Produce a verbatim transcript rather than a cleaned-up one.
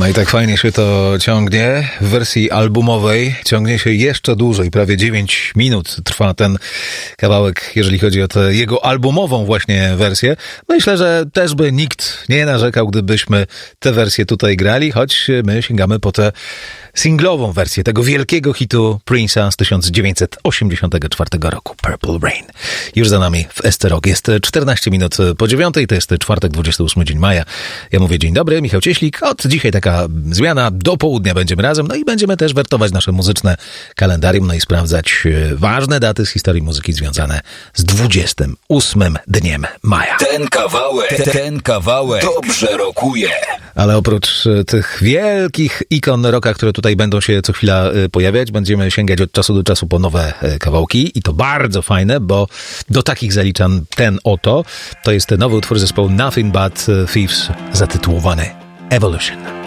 No i tak fajnie się to ciągnie. W wersji albumowej ciągnie się jeszcze dłużej. Prawie dziewięć minut trwa ten kawałek, jeżeli chodzi o tę jego albumową właśnie wersję. Myślę, że też by nikt nie narzekał, gdybyśmy tę wersję tutaj grali, choć my sięgamy po tę singlową wersję tego wielkiego hitu Prince'a z tysiąc dziewięćset osiemdziesiątego czwartego roku, Purple Rain. Już za nami w S T Rock. Jest czternaście minut po dziewiątej, to jest czwartek, dwudziesty ósmy dzień maja. Ja mówię dzień dobry, Michał Cieślik. Od dzisiaj taka zmiana, do południa będziemy razem, no i będziemy też wertować nasze muzyczne kalendarium, no i sprawdzać ważne daty z historii muzyki związane z dwudziestym ósmym dniem maja. Ten kawałek, ten kawałek dobrze rokuje. Ale oprócz tych wielkich ikon rocka, które tutaj będą się co chwila pojawiać, będziemy sięgać od czasu do czasu po nowe kawałki i to bardzo fajne, bo do takich zaliczam ten oto. To jest nowy utwór zespołu Nothing But Thieves zatytułowany Evolution.